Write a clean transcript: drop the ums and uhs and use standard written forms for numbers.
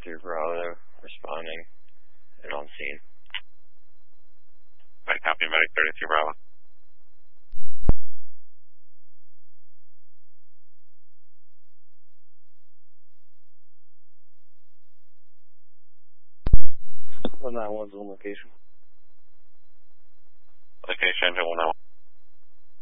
33 Bravo, responding and on scene. I copy, medic 33 Bravo. Well, 911's on location. Location, 191.